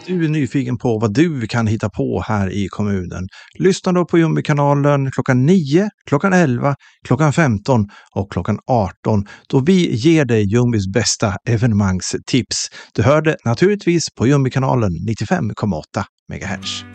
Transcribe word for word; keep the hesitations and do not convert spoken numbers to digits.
du är nyfiken på vad du kan hitta på här i kommunen, lyssna då på Jumbi-kanalen klockan nio, klockan elva, klockan femton och klockan arton då vi ger dig Jumbis bästa evenemangstips. Du hör det naturligtvis på Jumbi-kanalen nittiofem komma åtta megahertz.